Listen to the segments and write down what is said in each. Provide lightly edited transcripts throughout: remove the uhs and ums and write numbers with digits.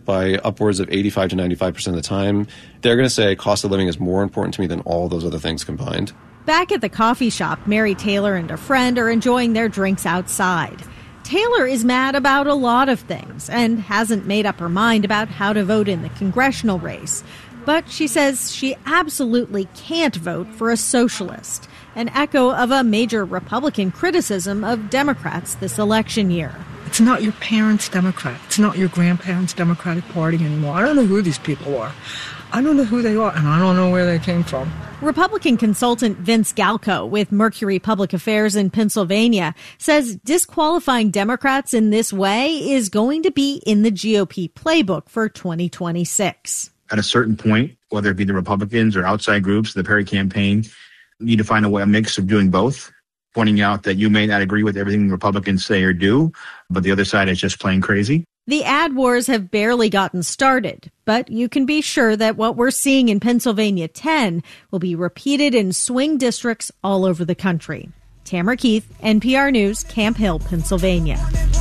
by upwards of 85 to 95% of the time, they're going to say cost of living is more important to me than all those other things combined. Back at the coffee shop, Mary Taylor and a friend are enjoying their drinks outside. Taylor is mad about a lot of things and hasn't made up her mind about how to vote in the congressional race. But she says she absolutely can't vote for a socialist, an echo of a major Republican criticism of Democrats this election year. It's not your parents' Democrat. It's not your grandparents' Democratic Party anymore. I don't know who these people are. I don't know who they are, and I don't know where they came from. Republican consultant Vince Galco with Mercury Public Affairs in Pennsylvania says disqualifying Democrats in this way is going to be in the GOP playbook for 2026. At a certain point, whether it be the Republicans or outside groups, the Perry campaign, need to find a mix of doing both, pointing out that you may not agree with everything Republicans say or do, but the other side is just plain crazy. The ad wars have barely gotten started, but you can be sure that what we're seeing in Pennsylvania 10 will be repeated in swing districts all over the country. Tamara Keith, NPR News, Camp Hill, Pennsylvania.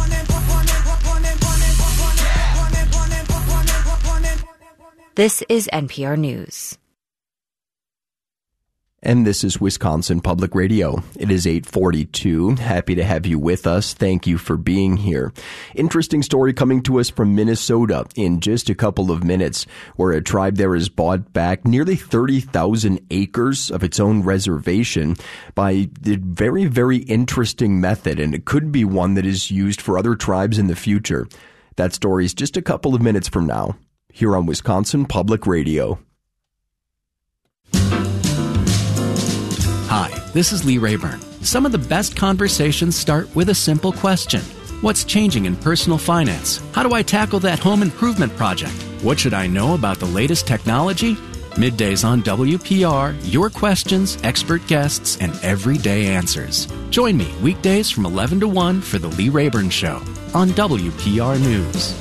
This is NPR News. And this is Wisconsin Public Radio. It is 8:42. Happy to have you with us. Thank you for being here. Interesting story coming to us from Minnesota in just a couple of minutes, where a tribe there has bought back nearly 30,000 acres of its own reservation by the very, very interesting method, and it could be one that is used for other tribes in the future. That story is just a couple of minutes from now, here on Wisconsin Public Radio. Hi, this is Lee Rayburn. Some of the best conversations start with a simple question. What's changing in personal finance? How do I tackle that home improvement project? What should I know about the latest technology? Middays on WPR, your questions, expert guests, and everyday answers. Join me weekdays from 11 to 1 for The Lee Rayburn Show on WPR News.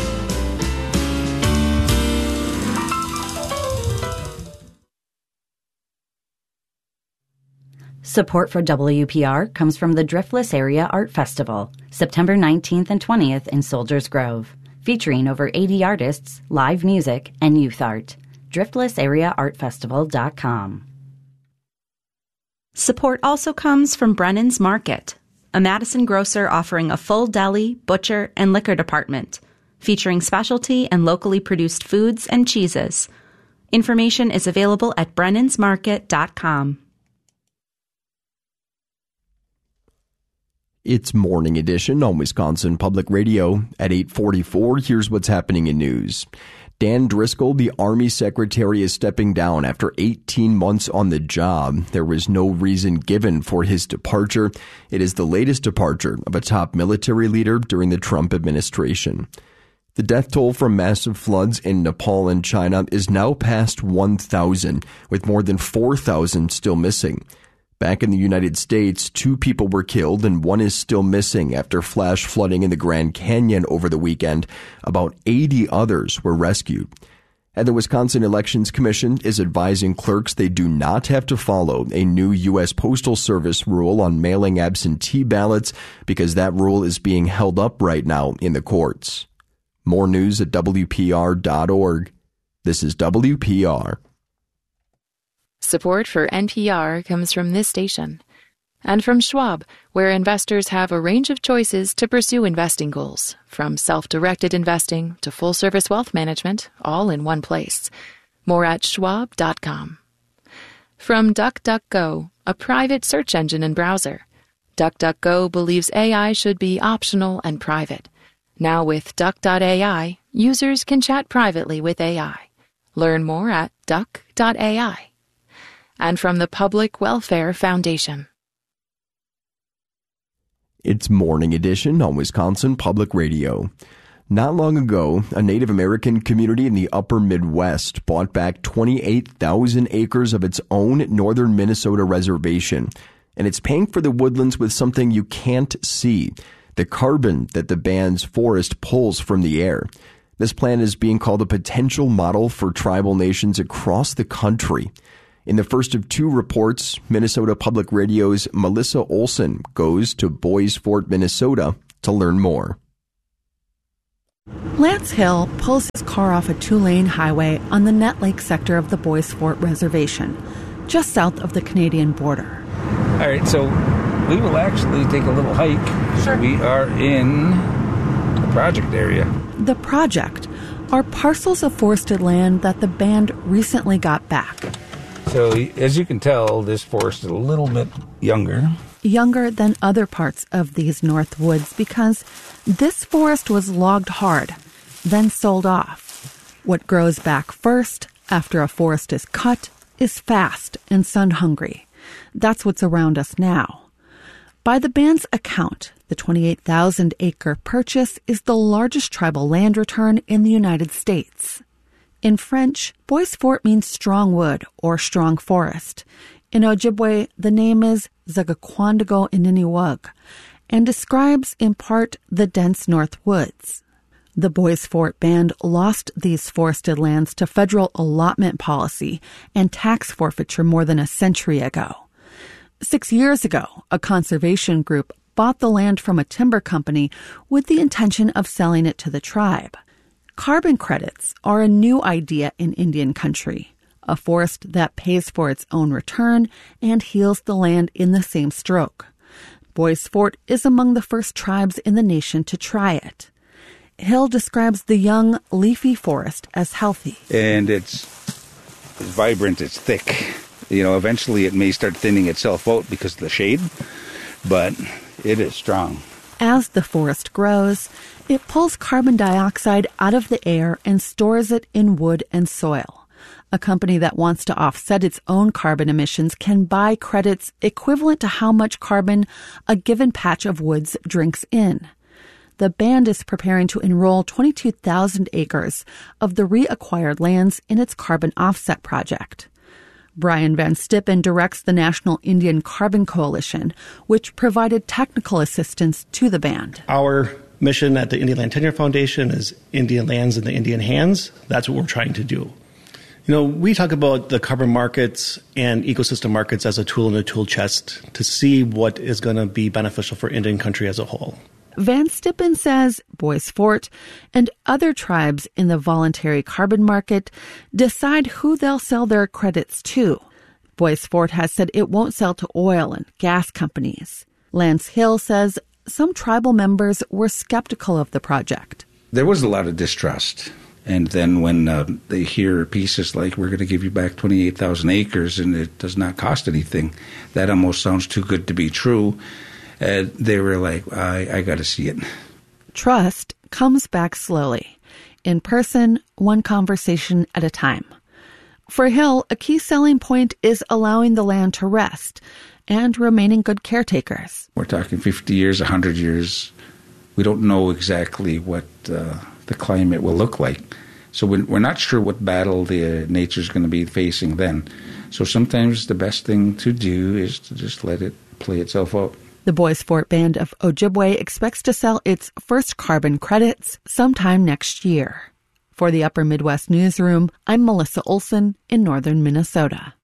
Support for WPR comes from the Driftless Area Art Festival, September 19th and 20th in Soldiers Grove, featuring over 80 artists, live music, and youth art. DriftlessAreaArtFestival.com. Support also comes from Brennan's Market, a Madison grocer offering a full deli, butcher, and liquor department, featuring specialty and locally produced foods and cheeses. Information is available at Brennan'sMarket.com. It's Morning Edition on Wisconsin Public Radio at 8:44. Here's what's happening in news. Dan Driscoll, the Army Secretary, is stepping down after 18 months on the job. There was no reason given for his departure. It is the latest departure of a top military leader during the Trump administration. The death toll from massive floods in Nepal and China is now past 1,000, with more than 4,000 still missing. Back in the United States, 2 people were killed and 1 is still missing after flash flooding in the Grand Canyon over the weekend. About 80 others were rescued. And the Wisconsin Elections Commission is advising clerks they do not have to follow a new U.S. Postal Service rule on mailing absentee ballots because that rule is being held up right now in the courts. More news at WPR.org. This is WPR. Support for NPR comes from this station and from Schwab, where investors have a range of choices to pursue investing goals, from self-directed investing to full-service wealth management, all in one place. More at schwab.com. From DuckDuckGo, a private search engine and browser. DuckDuckGo believes AI should be optional and private. Now with Duck.ai, users can chat privately with AI. Learn more at duck.ai. And from the Public Welfare Foundation. It's Morning Edition on Wisconsin Public Radio. Not long ago, a Native American community in the upper Midwest bought back 28,000 acres of its own northern Minnesota reservation, and it's paying for the woodlands with something you can't see, the carbon that the band's forest pulls from the air. This plan is being called a potential model for tribal nations across the country. In the first of 2 reports, Minnesota Public Radio's Melissa Olson goes to Boys Fort, Minnesota to learn more. Lance Hill pulls his car off a 2-lane highway on the Nett Lake sector of the Bois Forte Reservation, just south of the Canadian border. All right, so we will actually take a little hike. Sure. We are in the project area. The project are parcels of forested land that the band recently got back. So, as you can tell, this forest is a little bit younger. Younger than other parts of these North Woods because this forest was logged hard, then sold off. What grows back first, after a forest is cut, is fast and sun-hungry. That's what's around us now. By the band's account, the 28,000-acre purchase is the largest tribal land return in the United States. In French, Bois Forte means strong wood or strong forest. In Ojibwe, the name is Zagaquandago Ininiwug and describes, in part, the dense North Woods. The Bois Forte Band lost these forested lands to federal allotment policy and tax forfeiture more than a century ago. 6 years ago, a conservation group bought the land from a timber company with the intention of selling it to the tribe. Carbon credits are a new idea in Indian country, a forest that pays for its own return and heals the land in the same stroke. Bois Forte is among the first tribes in the nation to try it. Hill describes the young, leafy forest as healthy. And it's vibrant, it's thick. Eventually it may start thinning itself out because of the shade, but it is strong. As the forest grows, it pulls carbon dioxide out of the air and stores it in wood and soil. A company that wants to offset its own carbon emissions can buy credits equivalent to how much carbon a given patch of woods drinks in. The band is preparing to enroll 22,000 acres of the reacquired lands in its carbon offset project. Brian Van Stippen directs the National Indian Carbon Coalition, which provided technical assistance to the band. Our mission at the Indian Land Tenure Foundation is Indian lands in the Indian hands. That's what we're trying to do. We talk about the carbon markets and ecosystem markets as a tool in the tool chest to see what is going to be beneficial for Indian country as a whole. Van Stippen says Bois Forte and other tribes in the voluntary carbon market decide who they'll sell their credits to. Bois Forte has said it won't sell to oil and gas companies. Lance Hill says some tribal members were skeptical of the project. There was a lot of distrust. And then when they hear pieces like, we're going to give you back 28,000 acres and it does not cost anything, that almost sounds too good to be true. They were like, I got to see it. Trust comes back slowly. In person, one conversation at a time. For Hill, a key selling point is allowing the land to rest and remaining good caretakers. We're talking 50 years, 100 years. We don't know exactly what the climate will look like. So we're not sure what battle the nature's going to be facing then. So sometimes the best thing to do is to just let it play itself out. The Bois Forte Band of Ojibwe expects to sell its first carbon credits sometime next year. For the Upper Midwest Newsroom, I'm Melissa Olson in northern Minnesota.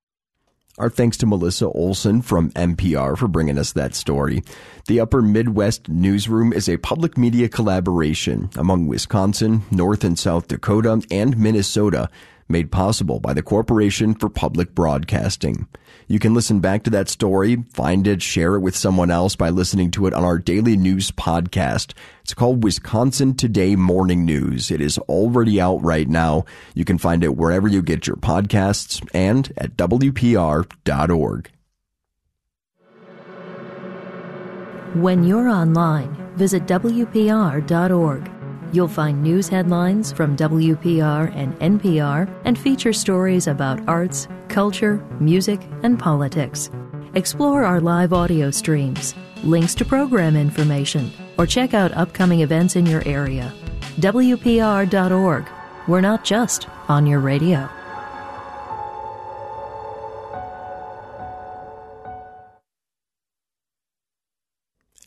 Our thanks to Melissa Olson from NPR for bringing us that story. The Upper Midwest Newsroom is a public media collaboration among Wisconsin, North and South Dakota, and Minnesota, made possible by the Corporation for Public Broadcasting. You can listen back to that story, find it, share it with someone else by listening to it on our daily news podcast. It's called Wisconsin Today Morning News. It is already out right now. You can find it wherever you get your podcasts and at WPR.org. When you're online, visit WPR.org. You'll find news headlines from WPR and NPR and feature stories about arts, culture, music, and politics. Explore our live audio streams, links to program information, or check out upcoming events in your area. WPR.org. We're not just on your radio.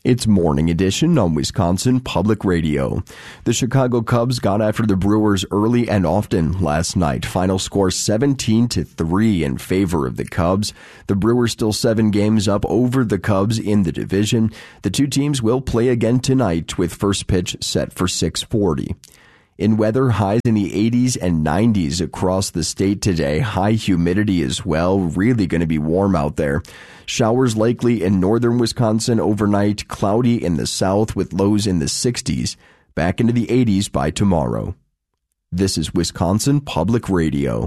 It's Morning Edition on Wisconsin Public Radio. The Chicago Cubs got after the Brewers early and often last night. Final score 17-3 in favor of the Cubs. The Brewers still 7 games up over the Cubs in the division. The two teams will play again tonight with first pitch set for 6:40. In weather, highs in the 80s and 90s across the state today. High humidity as well. Really going to be warm out there. Showers likely in northern Wisconsin overnight. Cloudy in the south with lows in the 60s. Back into the 80s by tomorrow. This is Wisconsin Public Radio.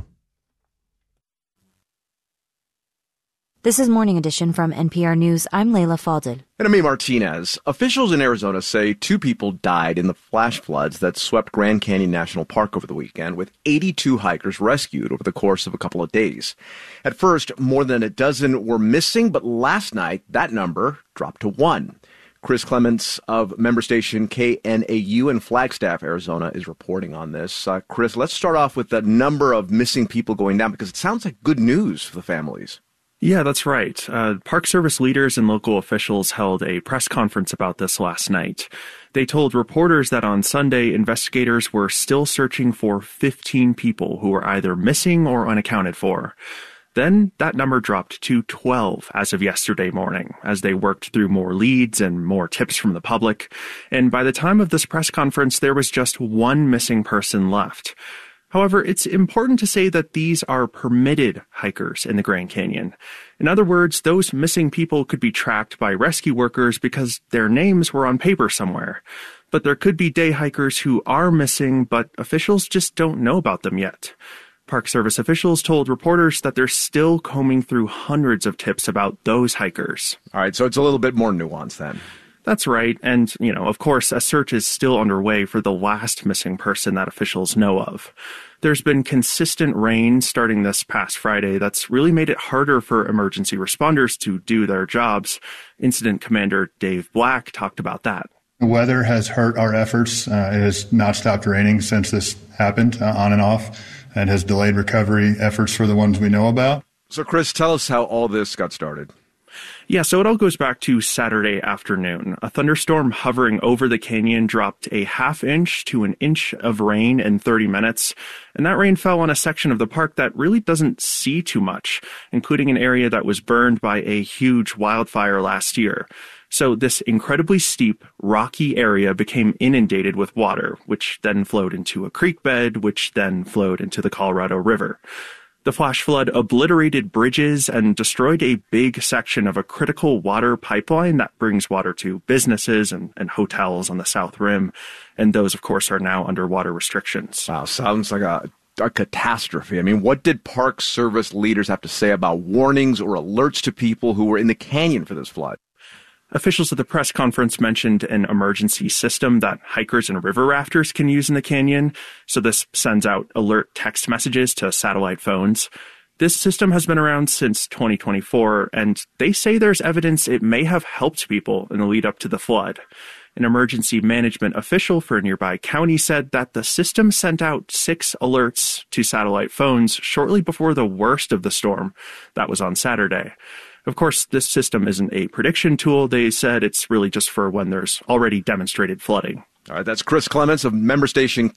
This is Morning Edition from NPR News. I'm Layla Falded. And I'm Amy Martinez. Officials in Arizona say 2 people died in the flash floods that swept Grand Canyon National Park over the weekend, with 82 hikers rescued over the course of a couple of days. At first, more than a dozen were missing, but last night, that number dropped to 1. Chris Clements of member station KNAU in Flagstaff, Arizona, is reporting on this. Chris, let's start off with the number of missing people going down, because it sounds like good news for the families. Yeah, that's right. Park Service leaders and local officials held a press conference about this last night. They told reporters that on Sunday, investigators were still searching for 15 people who were either missing or unaccounted for. Then that number dropped to 12 as of yesterday morning, as they worked through more leads and more tips from the public. And by the time of this press conference, there was just 1 missing person left. However, it's important to say that these are permitted hikers in the Grand Canyon. In other words, those missing people could be tracked by rescue workers because their names were on paper somewhere. But there could be day hikers who are missing, but officials just don't know about them yet. Park Service officials told reporters that they're still combing through hundreds of tips about those hikers. All right, so it's a little bit more nuanced then. That's right. And, of course, a search is still underway for the last missing person that officials know of. There's been consistent rain starting this past Friday that's really made it harder for emergency responders to do their jobs. Incident Commander Dave Black talked about that. The weather has hurt our efforts. It has not stopped raining since this happened, on and off, and has delayed recovery efforts for the ones we know about. So, Chris, tell us how all this got started. Yeah, so it all goes back to Saturday afternoon. A thunderstorm hovering over the canyon dropped a 1/2 inch to 1 inch of rain in 30 minutes. And that rain fell on a section of the park that really doesn't see too much, including an area that was burned by a huge wildfire last year. So this incredibly steep, rocky area became inundated with water, which then flowed into a creek bed, which then flowed into the Colorado River. The flash flood obliterated bridges and destroyed a big section of a critical water pipeline that brings water to businesses and hotels on the South Rim. And those, of course, are now under water restrictions. Wow, sounds like a catastrophe. I mean, what did Park Service leaders have to say about warnings or alerts to people who were in the canyon for this flood? Officials at the press conference mentioned an emergency system that hikers and river rafters can use in the canyon. So this sends out alert text messages to satellite phones. This system has been around since 2024, and they say there's evidence it may have helped people in the lead up to the flood. An emergency management official for a nearby county said that the system sent out 6 alerts to satellite phones shortly before the worst of the storm. That was on Saturday. Of course, this system isn't a prediction tool. They said it's really just for when there's already demonstrated flooding. All right, that's Chris Clements of member station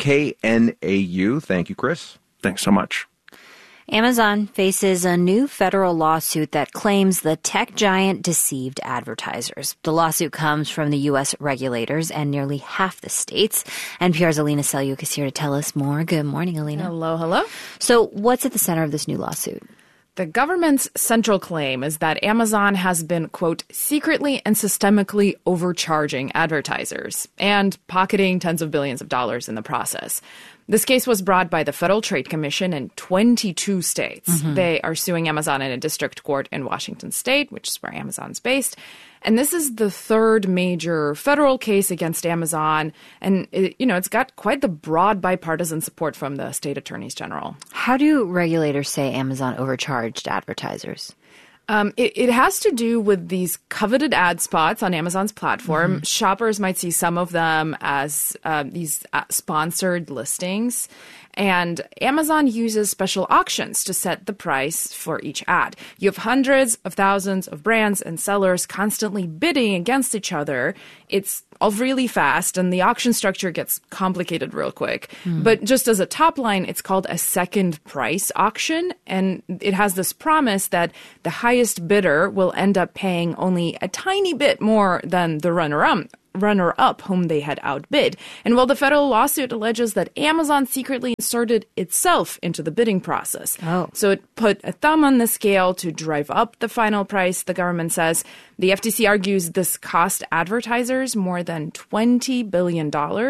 KNAU. Thank you, Chris. Thanks so much. Amazon faces a new federal lawsuit that claims the tech giant deceived advertisers. The lawsuit comes from the U.S. regulators and nearly half the states. NPR's Alina Selyuk is here to tell us more. Good morning, Alina. Hello, hello. So what's at the center of this new lawsuit? The government's central claim is that Amazon has been, quote, secretly and systemically overcharging advertisers and pocketing tens of billions of dollars in the process. This case was brought by the Federal Trade Commission in 22 states. Mm-hmm. They are suing Amazon in a district court in Washington state, which is where Amazon's based. And this is the third major federal case against Amazon. And, it's got quite the broad bipartisan support from the state attorneys general. How do regulators say Amazon overcharged advertisers? It has to do with these coveted ad spots on Amazon's platform. Mm-hmm. Shoppers might see some of them as these sponsored listings. And Amazon uses special auctions to set the price for each ad. You have hundreds of thousands of brands and sellers constantly bidding against each other. It's all really fast, and the auction structure gets complicated real quick. But just as a top line, it's called a second price auction, and it has this promise that the highest bidder will end up paying only a tiny bit more than the runner-up whom they had outbid. And while the federal lawsuit alleges that Amazon secretly inserted itself into the bidding process. So it put a thumb on the scale to drive up the final price, the government says. The FTC argues this cost advertisers more than $20 billion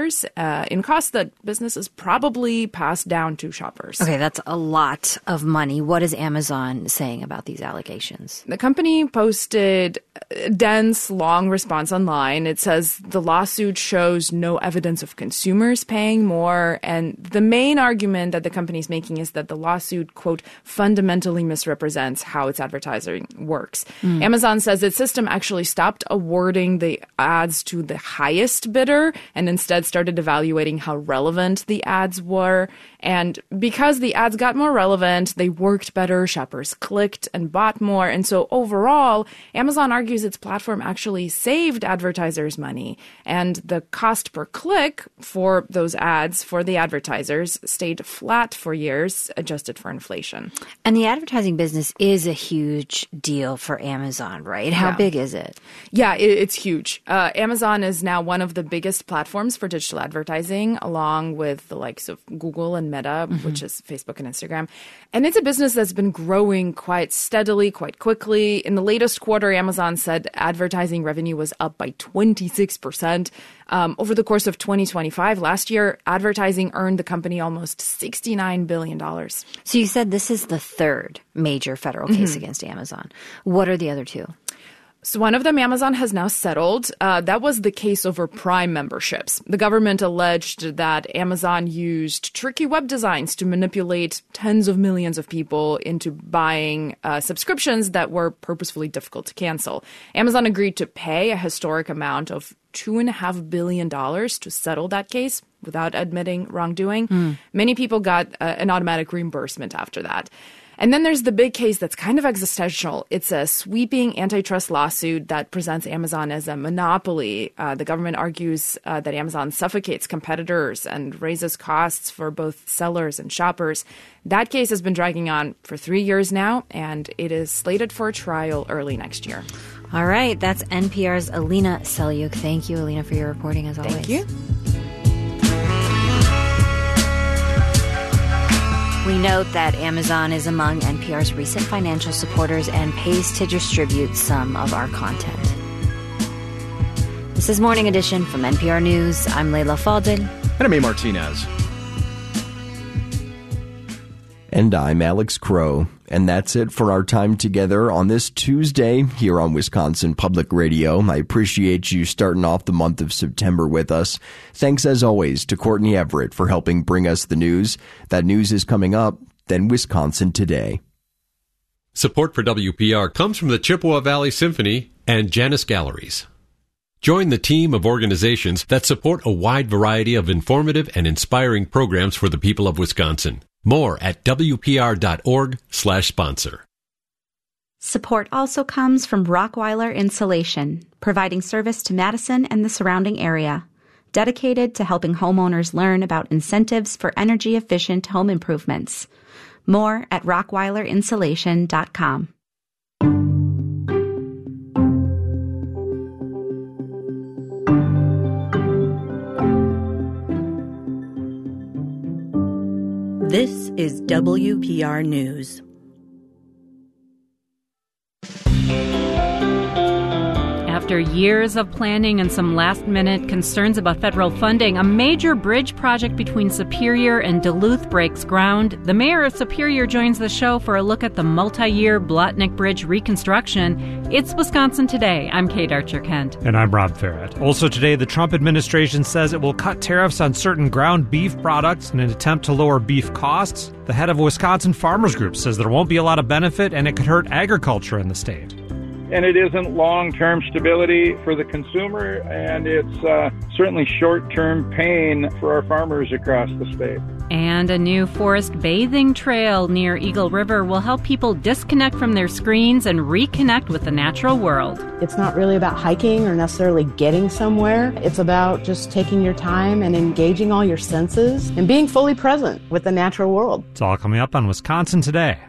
in costs that businesses probably pass down to shoppers. Okay, that's a lot of money. What is Amazon saying about these allegations? The company posted a dense, long response online. It says the lawsuit shows no evidence of consumers paying more. And the main argument that the company is making is that the lawsuit, quote, fundamentally misrepresents how its advertising works. Amazon says its system actually stopped awarding the ads to the highest bidder and instead started evaluating how relevant the ads were. And because the ads got more relevant, they worked better, shoppers clicked and bought more. And so overall, Amazon argues its platform actually saved advertisers money. And the cost per click for those ads for the advertisers stayed flat for years, adjusted for inflation. And the advertising business is a huge deal for Amazon, right? How big is it? Yeah, it's huge. Amazon is now one of the biggest platforms for digital advertising, along with the likes of Google and Meta, which is Facebook and Instagram. And it's a business that's been growing quite steadily, quite quickly. In the latest quarter, Amazon said advertising revenue was up by 26%. Over the course of 2025, last year, advertising earned the company almost $69 billion. So you said this is the third major federal case against Amazon. What are the other two? So one of them Amazon has now settled. That was the case over Prime memberships. The government alleged that Amazon used tricky web designs to manipulate tens of millions of people into buying subscriptions that were purposefully difficult to cancel. Amazon agreed to pay a historic amount of $2.5 billion to settle that case without admitting wrongdoing. Many people got an automatic reimbursement after that. And then there's the big case that's kind of existential. It's a sweeping antitrust lawsuit that presents Amazon as a monopoly. The government argues that Amazon suffocates competitors and raises costs for both sellers and shoppers. That case has been dragging on for 3 years now, and it is slated for a trial early next year. All right, that's NPR's Alina Selyuk. Thank you, Alina, for your reporting as always. Thank you. We note that Amazon is among NPR's recent financial supporters and pays to distribute some of our content. This is Morning Edition from NPR News. I'm Leila Fadel. And I'm A. Martinez. And I'm Alex Crow. And that's it for our time together on this Tuesday here on Wisconsin Public Radio. I appreciate you starting off the month of September with us. Thanks, as always, to Courtney Everett for helping bring us the news. That news is coming up, then Wisconsin Today. Support for WPR comes from the Chippewa Valley Symphony and Janus Galleries. Join the team of organizations that support a wide variety of informative and inspiring programs for the people of Wisconsin. More at WPR.org/sponsor. Support also comes from Rockweiler Insulation, providing service to Madison and the surrounding area, dedicated to helping homeowners learn about incentives for energy-efficient home improvements. More at rockweilerinsulation.com. This is WPR News. After years of planning and some last-minute concerns about federal funding, a major bridge project between Superior and Duluth breaks ground. The mayor of Superior joins the show for a look at the multi-year Blotnick Bridge reconstruction. It's Wisconsin Today. I'm Kate Archer-Kent. And I'm Rob Farrett. Also today, the Trump administration says it will cut tariffs on certain ground beef products in an attempt to lower beef costs. The head of Wisconsin Farmers Group says there won't be a lot of benefit and it could hurt agriculture in the state. And it isn't long-term stability for the consumer, and it's certainly short-term pain for our farmers across the state. And a new forest bathing trail near Eagle River will help people disconnect from their screens and reconnect with the natural world. It's not really about hiking or necessarily getting somewhere. It's about just taking your time and engaging all your senses and being fully present with the natural world. It's all coming up on Wisconsin Today.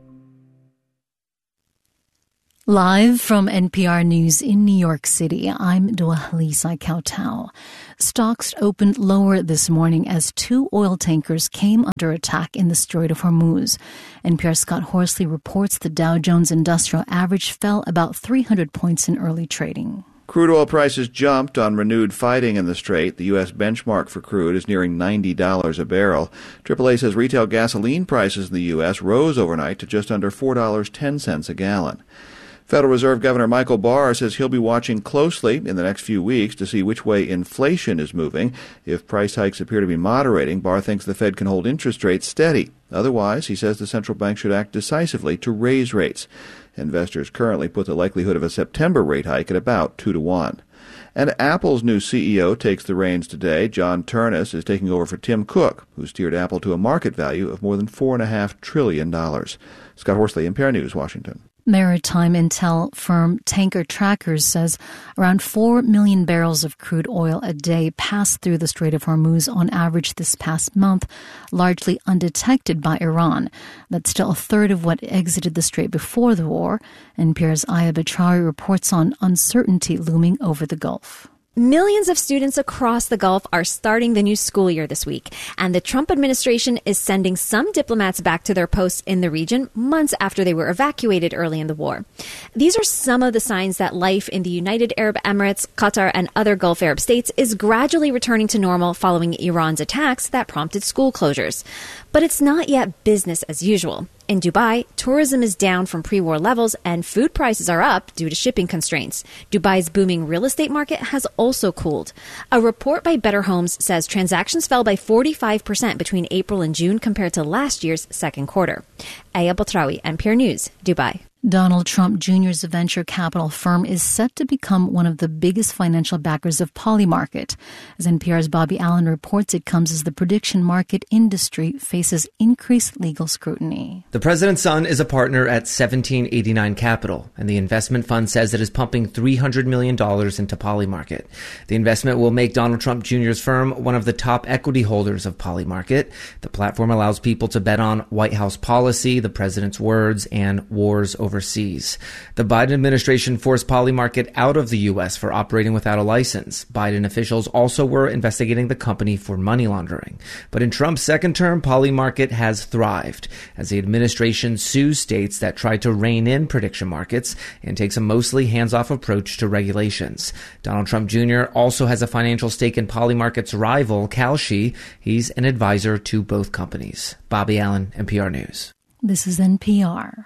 Live from NPR News in New York City, I'm Dua Lisa Kautal. Stocks opened lower this morning as two oil tankers came under attack in the Strait of Hormuz. NPR's Scott Horsley reports the Dow Jones Industrial Average fell about 300 points in early trading. Crude oil prices jumped on renewed fighting in the Strait. The U.S. benchmark for crude is nearing $90 a barrel. AAA says retail gasoline prices in the U.S. rose overnight to just under $4.10 a gallon. Federal Reserve Governor Michael Barr says he'll be watching closely in the next few weeks to see which way inflation is moving. If price hikes appear to be moderating, Barr thinks the Fed can hold interest rates steady. Otherwise, he says the central bank should act decisively to raise rates. Investors currently put the likelihood of a September rate hike at about 2-1. And Apple's new CEO takes the reins today. John Ternus is taking over for Tim Cook, who steered Apple to a market value of more than $4.5 trillion. Scott Horsley, NPR News, Washington. Maritime intel firm Tanker Trackers says around 4 million barrels of crude oil a day passed through the Strait of Hormuz on average this past month, largely undetected by Iran. That's still a third of what exited the strait before the war. NPR's Aya Batrawi reports on uncertainty looming over the Gulf. Millions of students across the Gulf are starting the new school year this week, and the Trump administration is sending some diplomats back to their posts in the region months after they were evacuated early in the war. These are some of the signs that life in the United Arab Emirates, Qatar, and other Gulf Arab states is gradually returning to normal following Iran's attacks that prompted school closures. But it's not yet business as usual. In Dubai, tourism is down from pre-war levels and food prices are up due to shipping constraints. Dubai's booming real estate market has also cooled. A report by Better Homes says transactions fell by 45% between April and June compared to last year's second quarter. Aya Batrawi, NPR News, Dubai. Donald Trump Jr.'s venture capital firm is set to become one of the biggest financial backers of Polymarket. As NPR's Bobby Allen reports, it comes as the prediction market industry faces increased legal scrutiny. The president's son is a partner at 1789 Capital, and the investment fund says it is pumping $300 million into Polymarket. The investment will make Donald Trump Jr.'s firm one of the top equity holders of Polymarket. The platform allows people to bet on White House policy, the president's words, and wars overseas. The Biden administration forced Polymarket out of the U.S. for operating without a license. Biden officials also were investigating the company for money laundering. But in Trump's second term, Polymarket has thrived as the administration sues states that try to rein in prediction markets and takes a mostly hands-off approach to regulations. Donald Trump Jr. also has a financial stake in Polymarket's rival, Kalshi. He's an advisor to both companies. Bobby Allen, NPR News. This is NPR.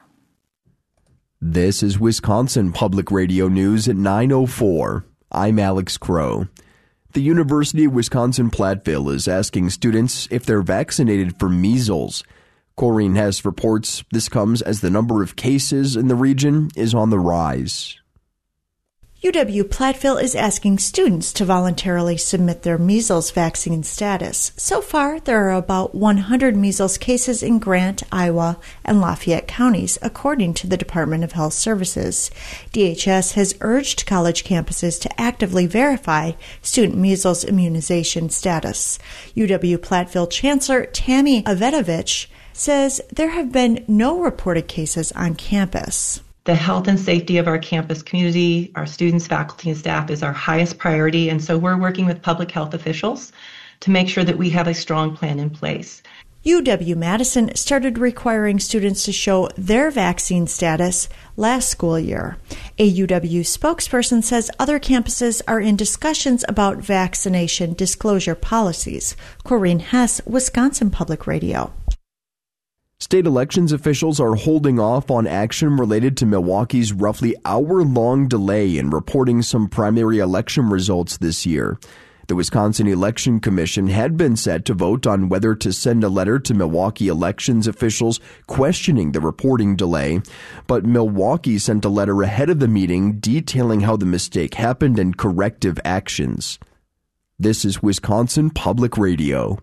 This is Wisconsin Public Radio News at 9:04. I'm Alex Crow. The University of Wisconsin-Platteville is asking students if they're vaccinated for measles. Corrine Hess reports this comes as the number of cases in the region is on the rise. UW-Platteville is asking students to voluntarily submit their measles vaccine status. So far, there are about 100 measles cases in Grant, Iowa, and Lafayette counties, according to the Department of Health Services. DHS has urged college campuses to actively verify student measles immunization status. UW-Platteville Chancellor Tammy Avetovich says there have been no reported cases on campus. The health and safety of our campus community, our students, faculty, and staff is our highest priority, and so we're working with public health officials to make sure that we have a strong plan in place. UW-Madison started requiring students to show their vaccine status last school year. A UW spokesperson says other campuses are in discussions about vaccination disclosure policies. Corinne Hess, Wisconsin Public Radio. State elections officials are holding off on action related to Milwaukee's roughly hour-long delay in reporting some primary election results this year. The Wisconsin Election Commission had been set to vote on whether to send a letter to Milwaukee elections officials questioning the reporting delay, but Milwaukee sent a letter ahead of the meeting detailing how the mistake happened and corrective actions. This is Wisconsin Public Radio.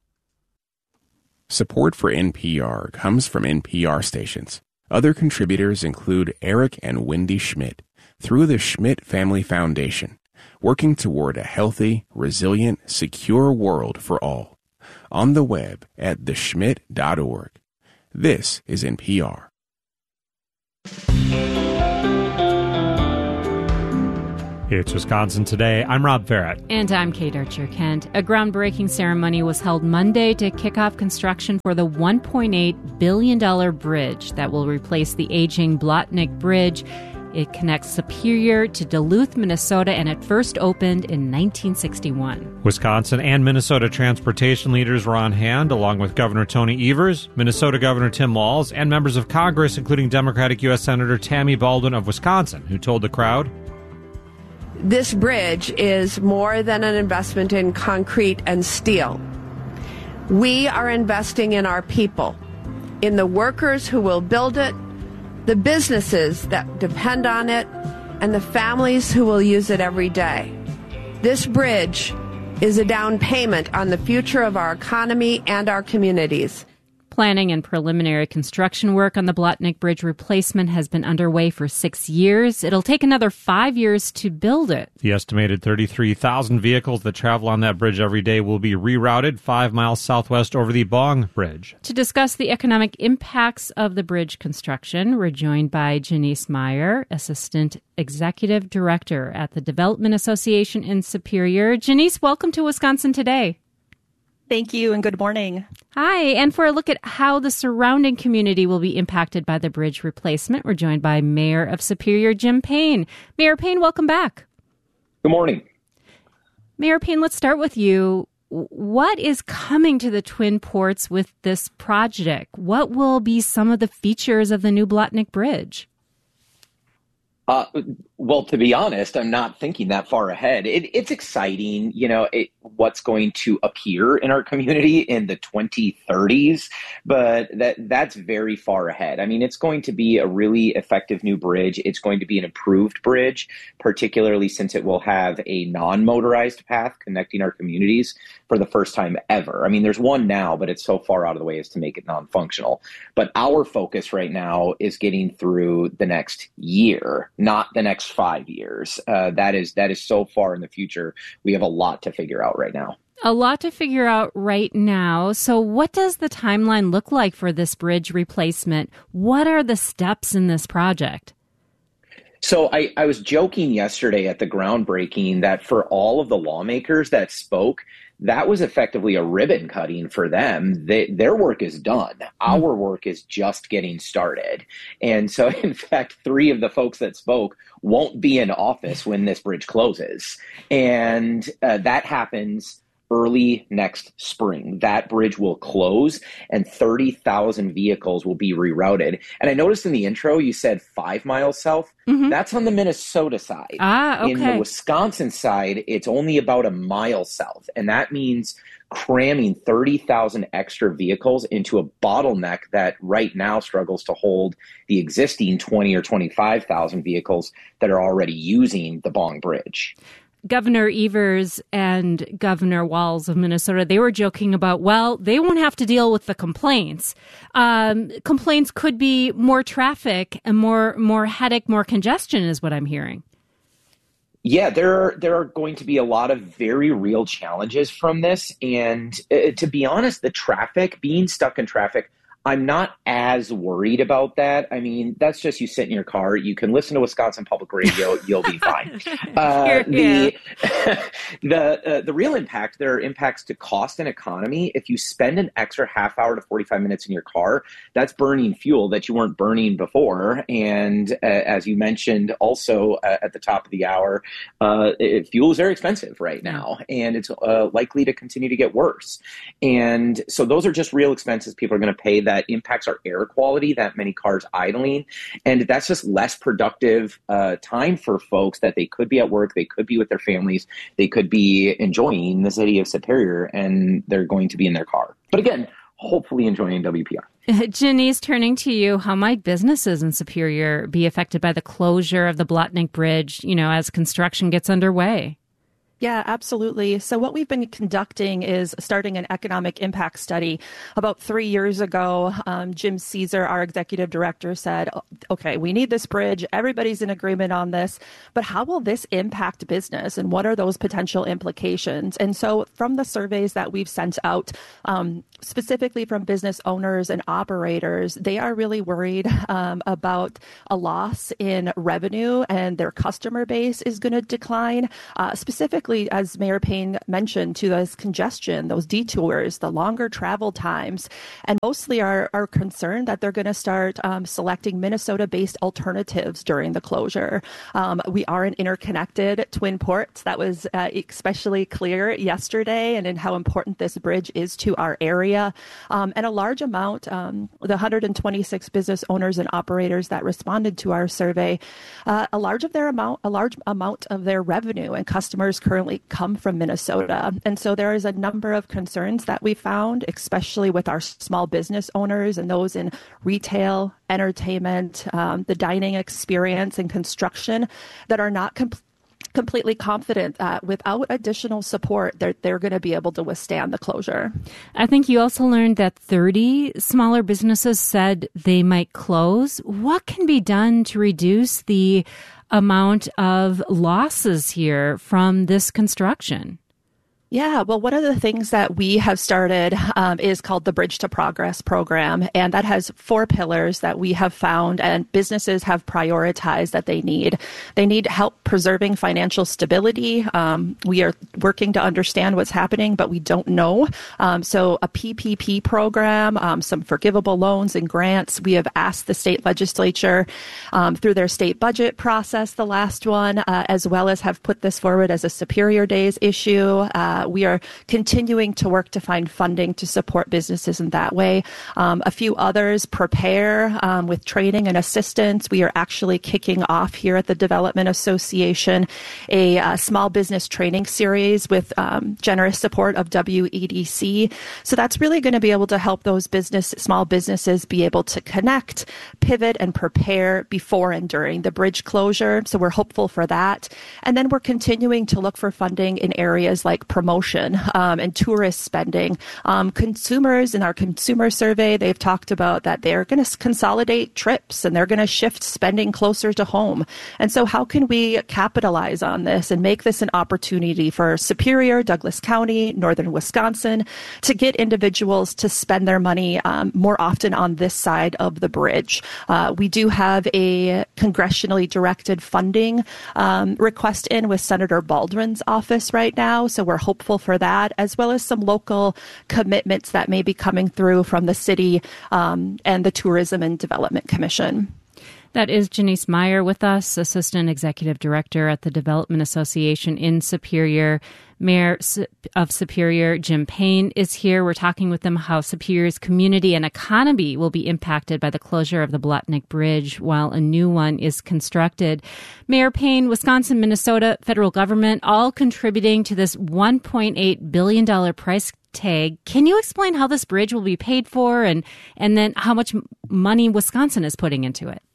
Support for NPR comes from NPR stations. Other contributors include Eric and Wendy Schmidt through the Schmidt Family Foundation, working toward a healthy, resilient, secure world for all. On the web at theschmidt.org. This is NPR. It's Wisconsin Today. I'm Rob Farrett. And I'm Kate Archer-Kent. A groundbreaking ceremony was held Monday to kick off construction for the $1.8 billion bridge that will replace the aging Blatnik Bridge. It connects Superior to Duluth, Minnesota, and it first opened in 1961. Wisconsin and Minnesota transportation leaders were on hand, along with Governor Tony Evers, Minnesota Governor Tim Walz, and members of Congress, including Democratic U.S. Senator Tammy Baldwin of Wisconsin, who told the crowd, "This bridge is more than an investment in concrete and steel. We are investing in our people, in the workers who will build it, the businesses that depend on it, and the families who will use it every day. This bridge is a down payment on the future of our economy and our communities." Planning and preliminary construction work on the Blatnik Bridge replacement has been underway for 6 years. It'll take another 5 years to build it. The estimated 33,000 vehicles that travel on that bridge every day will be rerouted 5 miles southwest over the Bong Bridge. To discuss the economic impacts of the bridge construction, we're joined by Janice Meyer, Assistant Executive Director at the Development Association in Superior. Janice, welcome to Wisconsin Today. Thank you and good morning. Hi, and for a look at how the surrounding community will be impacted by the bridge replacement, we're joined by Mayor of Superior, Jim Payne. Mayor Payne, welcome back. Good morning. Mayor Payne, let's start with you. What is coming to the Twin Ports with this project? What will be some of the features of the new Blatnik Bridge? Well, to be honest, I'm not thinking that far ahead. It's exciting, what's going to appear in our community in the 2030s, but that's very far ahead. I mean, it's going to be a really effective new bridge. It's going to be an improved bridge, particularly since it will have a non-motorized path connecting our communities for the first time ever. I mean, there's one now, but it's so far out of the way as to make it non-functional. But our focus right now is getting through the next year, not the next 5 years. That is so far in the future. We have a lot to figure out right now. A lot to figure out right now. So what does the timeline look like for this bridge replacement? What are the steps in this project? So I was joking yesterday at the groundbreaking that for all of the lawmakers that spoke, that was effectively a ribbon cutting for them. Their work is done. Our work is just getting started. And so, in fact, 3 of the folks that spoke won't be in office when this bridge closes. And that happens early next spring. That bridge will close and 30,000 vehicles will be rerouted. And I noticed in the intro, you said 5 miles south. Mm-hmm. That's on the Minnesota side. Okay. In the Wisconsin side, it's only about a mile south. And that means cramming 30,000 extra vehicles into a bottleneck that right now struggles to hold the existing 20 or 25,000 vehicles that are already using the Bong Bridge. Governor Evers and Governor Walz of Minnesota, they were joking about, well, they won't have to deal with the complaints. Complaints could be more traffic and more headache, more congestion is what I'm hearing. Yeah, there are going to be a lot of very real challenges from this. And to be honest, being stuck in traffic, I'm not as worried about that. I mean, that's just you sit in your car. You can listen to Wisconsin Public Radio. You'll be fine. The real impact, there are impacts to cost and economy. If you spend an extra half hour to 45 minutes in your car, that's burning fuel that you weren't burning before. And as you mentioned also at the top of the hour, fuel is very expensive right now, and it's likely to continue to get worse. And so those are just real expenses people are going to pay that impacts our air quality, that many cars idling. And that's just less productive time for folks that they could be at work, they could be with their families, they could be enjoying the city of Superior, and they're going to be in their car. But again, hopefully enjoying WPR. Janice, turning to you, how might businesses in Superior be affected by the closure of the Blatnik Bridge, as construction gets underway? Yeah, absolutely. So what we've been conducting is starting an economic impact study. About 3 years ago, Jim Caesar, our executive director, said, okay, we need this bridge. Everybody's in agreement on this, but how will this impact business and what are those potential implications? And so from the surveys that we've sent out, specifically from business owners and operators, they are really worried about a loss in revenue, and their customer base is going to decline, specifically, as Mayor Payne mentioned, to those congestion, those detours, the longer travel times, and mostly are concerned that they're going to start selecting Minnesota-based alternatives during the closure. We are an interconnected twin port. That was especially clear yesterday, and in how important this bridge is to our area. And a large amount, the 126 business owners and operators that responded to our survey, a large amount of their revenue and customers currently come from Minnesota. And so there is a number of concerns that we found, especially with our small business owners and those in retail, entertainment, the dining experience and construction, that are not completely confident that without additional support, they're going to be able to withstand the closure. I think you also learned that 30 smaller businesses said they might close. What can be done to reduce the amount of losses here from this construction? Yeah, well, one of the things that we have started is called the Bridge to Progress program, and that has 4 pillars that we have found and businesses have prioritized that they need. They need help preserving financial stability. We are working to understand what's happening, but we don't know. So a PPP program, some forgivable loans and grants. We have asked the state legislature through their state budget process, the last one, as well as have put this forward as a Superior Days issue. We are continuing to work to find funding to support businesses in that way. A few others prepare with training and assistance. We are actually kicking off here at the Development Association a small business training series with generous support of WEDC. So that's really going to be able to help those small businesses be able to connect, pivot, and prepare before and during the bridge closure. So we're hopeful for that. And then we're continuing to look for funding in areas like promotion and tourist spending. Consumers in our consumer survey, they've talked about that they're going to consolidate trips and they're going to shift spending closer to home. And so how can we capitalize on this and make this an opportunity for Superior, Douglas County, northern Wisconsin to get individuals to spend their money more often on this side of the bridge? We do have a congressionally directed funding request in with Senator Baldwin's office right now. So we're hopeful for that, as well as some local commitments that may be coming through from the city and the Tourism and Development Commission. That is Janice Meyer with us, Assistant Executive Director at the Development Association in Superior. Mayor of Superior, Jim Payne, is here. We're talking with him how Superior's community and economy will be impacted by the closure of the Blatnik Bridge while a new one is constructed. Mayor Payne, Wisconsin, Minnesota, federal government, all contributing to this $1.8 billion price tag. Can you explain how this bridge will be paid for and then how much money Wisconsin is putting into it?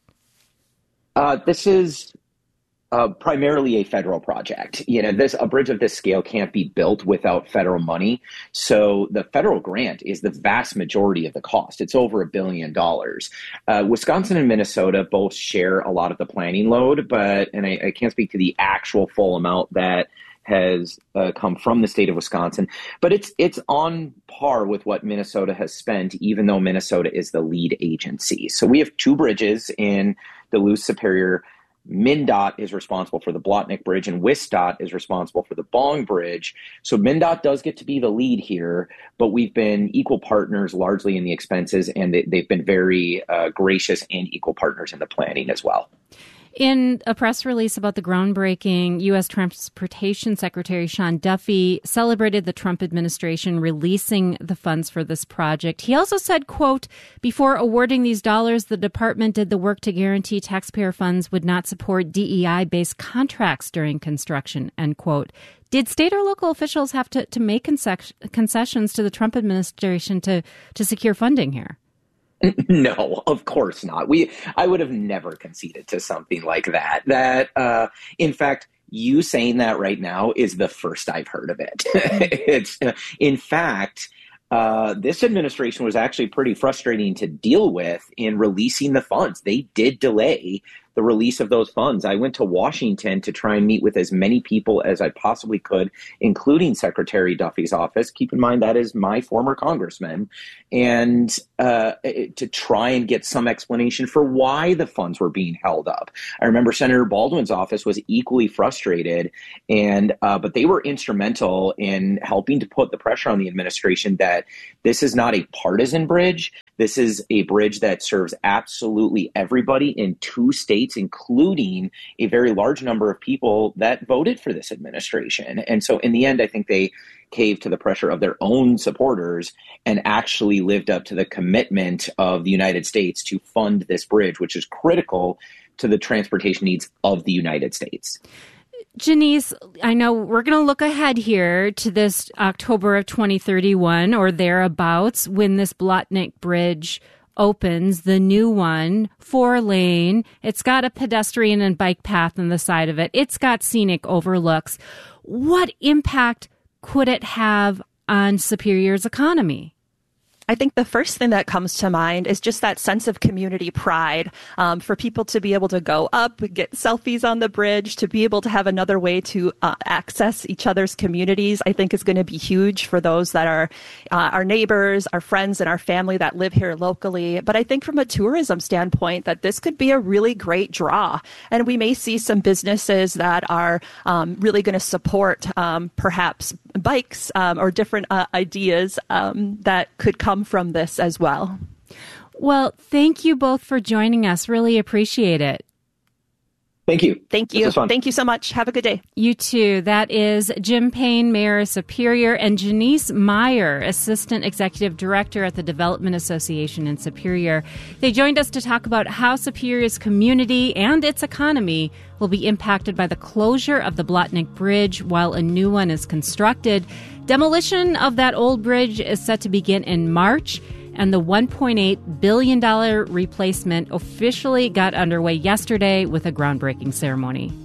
This is primarily a federal project. A bridge of this scale can't be built without federal money. So the federal grant is the vast majority of the cost. It's over $1 billion. Wisconsin and Minnesota both share a lot of the planning load, and I can't speak to the actual full amount that has come from the state of Wisconsin. But it's on par with what Minnesota has spent, even though Minnesota is the lead agency. So we have 2 bridges in Duluth Superior. MnDOT is responsible for the Blotnick Bridge, and WisDOT is responsible for the Bong Bridge. So MnDOT does get to be the lead here, but we've been equal partners largely in the expenses, and they've been very gracious and equal partners in the planning as well. In a press release about the groundbreaking, U.S. Transportation Secretary Sean Duffy celebrated the Trump administration releasing the funds for this project. He also said, quote, before awarding these dollars, the department did the work to guarantee taxpayer funds would not support DEI-based contracts during construction, end quote. Did state or local officials have to make concessions to the Trump administration to secure funding here? No, of course not. I would have never conceded to something like that. In fact, you saying that right now is the first I've heard of it. In fact, this administration was actually pretty frustrating to deal with in releasing the funds. They did delay the release of those funds. I went to Washington to try and meet with as many people as I possibly could, including Secretary Duffy's office. Keep in mind, that is my former congressman. And to try and get some explanation for why the funds were being held up. I remember Senator Baldwin's office was equally frustrated, but they were instrumental in helping to put the pressure on the administration that this is not a partisan bridge. This is a bridge that serves absolutely everybody in 2 states, including a very large number of people that voted for this administration. And so in the end, I think they caved to the pressure of their own supporters and actually lived up to the commitment of the United States to fund this bridge, which is critical to the transportation needs of the United States. Janice, I know we're going to look ahead here to this October of 2031 or thereabouts when this Blotnick Bridge opens, the new one, 4-lane. It's got a pedestrian and bike path on the side of it. It's got scenic overlooks. What impact could it have on Superior's economy? I think the first thing that comes to mind is just that sense of community pride, for people to be able to go up, get selfies on the bridge, to be able to have another way to access each other's communities, I think is going to be huge for those that are our neighbors, our friends, and our family that live here locally. But I think from a tourism standpoint that this could be a really great draw. And we may see some businesses that are really going to support perhaps bikes or different ideas that could come from this as well. Well, thank you both for joining us. Really appreciate it. Thank you. Thank you. Thank you so much. Have a good day. You too. That is Jim Payne, Mayor of Superior, and Janice Meyer, Assistant Executive Director at the Development Association in Superior. They joined us to talk about how Superior's community and its economy will be impacted by the closure of the Blotnick Bridge while a new one is constructed. Demolition of that old bridge is set to begin in March, and the $1.8 billion replacement officially got underway yesterday with a groundbreaking ceremony.